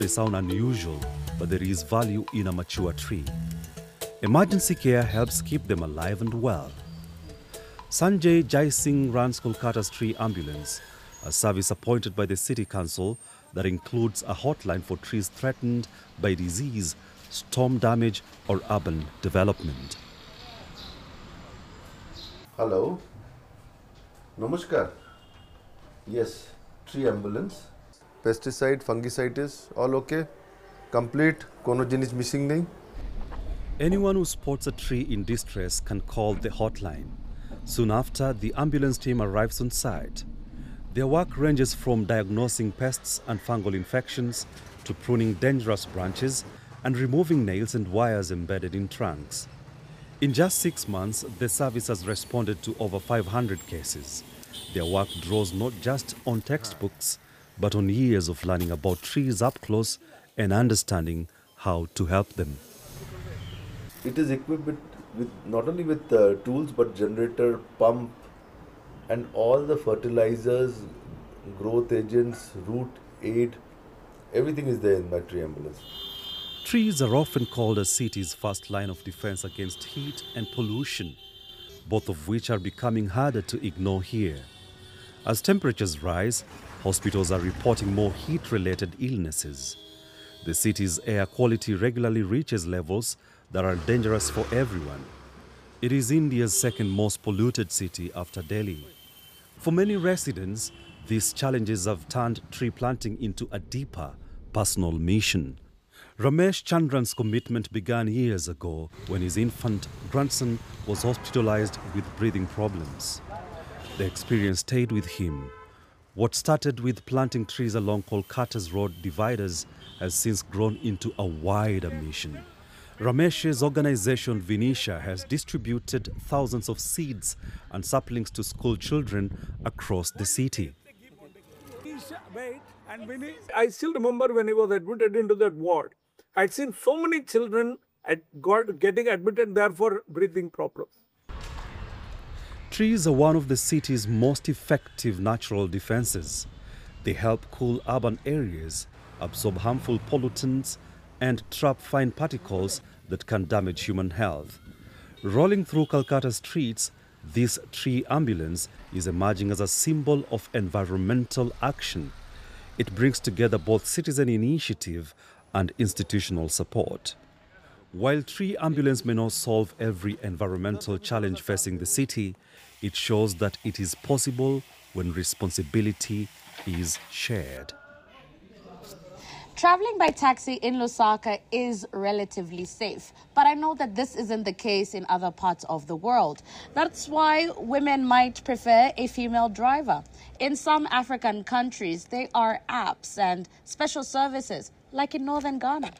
They sound unusual, but there is value in a mature tree. Emergency care helps keep them alive and well. Sanjay Jai Singh runs Kolkata's tree ambulance, a service appointed by the city council that includes a hotline for trees threatened by disease, storm damage, or urban development. Hello. Namaskar. Yes, tree ambulance. Pesticide, fungicides, all okay? Complete? Kono jinis missing nahi? Anyone who spots a tree in distress can call the hotline. Soon after, the ambulance team arrives on site. Their work ranges from diagnosing pests and fungal infections to pruning dangerous branches and removing nails and wires embedded in trunks. In just 6 months, the service has responded to over 500 cases. Their work draws not just on textbooks, but on years of learning about trees up close and understanding how to help them. It is equipped with not only with tools but generator, pump, and all the fertilizers, growth agents, root aid, everything is there in my tree ambulance. Trees are often called a city's first line of defense against heat and pollution, both of which are becoming harder to ignore here. As temperatures rise, hospitals are reporting more heat-related illnesses. The city's air quality regularly reaches levels that are dangerous for everyone. It is India's second most polluted city after Delhi. For many residents, these challenges have turned tree planting into a deeper personal mission. Ramesh Chandran's commitment began years ago when his infant grandson was hospitalized with breathing problems. The experience stayed with him. What started with planting trees along Kolkata's road dividers has since grown into a wider mission. Ramesh's organization Vinisha has distributed thousands of seeds and saplings to school children across the city. I still remember when he was admitted into that ward, I'd seen so many children getting admitted there for breathing problems. Trees are one of the city's most effective natural defenses. They help cool urban areas, absorb harmful pollutants, and trap fine particles that can damage human health. Rolling through Kolkata streets, this tree ambulance is emerging as a symbol of environmental action. It brings together both citizen initiative and institutional support. While tree ambulance may not solve every environmental challenge facing the city, it shows that it is possible when responsibility is shared. Traveling by taxi in Lusaka is relatively safe, but I know that this isn't the case in other parts of the world. That's why women might prefer a female driver. In some African countries, there are apps and special services, like in northern Ghana.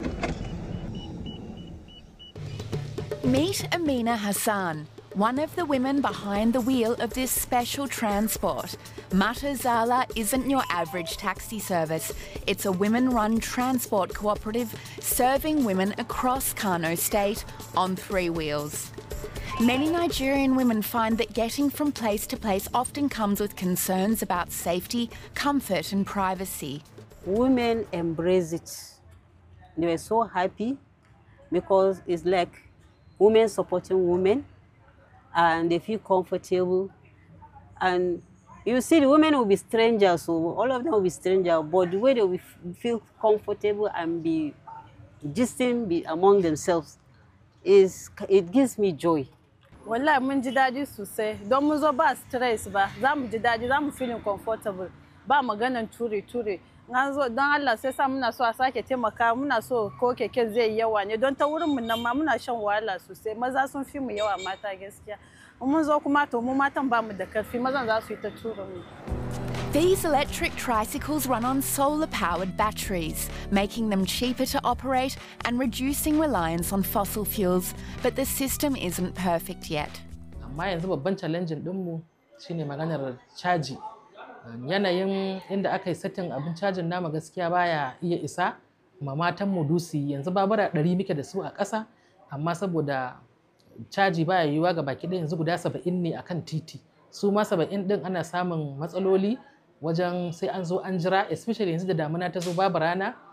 Meet Amina Hassan, one of the women behind the wheel of this special transport. Matazala isn't your average taxi service. It's a women-run transport cooperative serving women across Kano State on 3 wheels. Many Nigerian women find that getting from place to place often comes with concerns about safety, comfort and privacy. Women embrace it. They were so happy because it's like women supporting women and they feel comfortable. And you see, the women will be strangers, so all of them will be strangers, but the way they will feel comfortable and be gisting among themselves, it gives me joy. Wallahi mun ji daɗi sosai don mun zo ba stress ba, za mu ji daɗi, za mu feeling comfortable, ba maganan ture-ture. An zo don Allah sai sa muna so a sake taimaka, muna so ko keken zai yawa ne don ta wurin mun nan ma muna shan wahala sosai, maza sun fi mu yawa mata gaskiya. Mun zo kuma to mu matan ba mu da karfi, mazan za su yi ta tura mu. These electric tricycles run on solar-powered batteries, making them cheaper to operate and reducing reliance on fossil fuels. But the system isn't perfect yet. Amma yanzu babban challenge ɗinmu shine maganar caji. Yanayin inda aka yi setting abin cajin nama gaskiya baya iya isa ma matan mu dusi yanzu babura 100 muke da su a ƙasa amma saboda caji baya yiwuwa ga baki ɗaya yanzu guda 70 ne akan titi. Su ma 70 ɗin ana samun matsaloli wajen sai an zo an jira, especially yanzu da damuna ta zo babu rana